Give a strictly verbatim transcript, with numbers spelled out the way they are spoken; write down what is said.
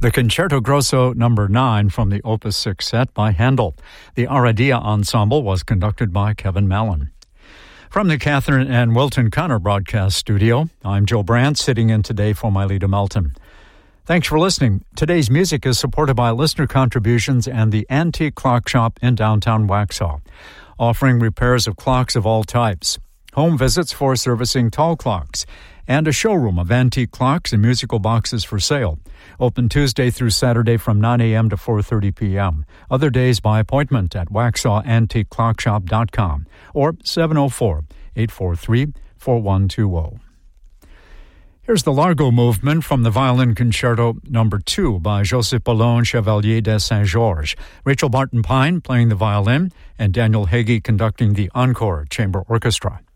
The Concerto Grosso number nine from the Opus six set by Handel. The Aradia Ensemble was conducted by Kevin Mallon. From the Catherine and Wilton Connor broadcast studio, I'm Joe Brandt, sitting in today for Mylita Melton. Thanks for listening. Today's music is supported by listener contributions and the Antique Clock Shop in downtown Waxhaw, offering repairs of clocks of all types, home visits for servicing tall clocks, and a showroom of antique clocks and musical boxes for sale. Open Tuesday through Saturday from nine a.m. to four thirty p.m. Other days by appointment at waxhaw antique clock shop dot com or seven oh four, eight four three, four one two oh. Here's the Largo Movement from the Violin Concerto number two by Joseph Boulogne Chevalier de Saint-Georges. Rachel Barton Pine playing the violin and Daniel Hagee conducting the Encore Chamber Orchestra.